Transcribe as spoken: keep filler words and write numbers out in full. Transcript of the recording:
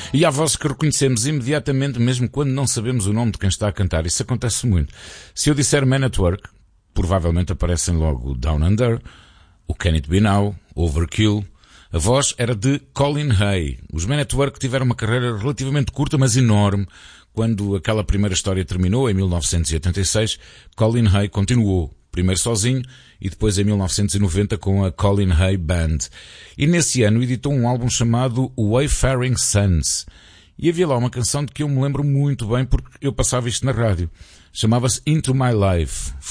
E há vozes que reconhecemos imediatamente, mesmo quando não sabemos o nome de quem está a cantar. Isso acontece muito. Se eu disser Man at Work, provavelmente aparecem logo Down Under, o Can It Be Now, Overkill. A voz era de Colin Hay. Os Man at Work tiveram uma carreira relativamente curta, mas enorme. Quando aquela primeira história terminou, em mil novecentos e oitenta e seis, Colin Hay continuou. Primeiro sozinho e depois em mil novecentos e noventa com a Colin Hay Band. E nesse ano editou um álbum chamado Wayfaring Sons. E havia lá uma canção de que eu me lembro muito bem porque eu passava isto na rádio. Chamava-se Into My Life.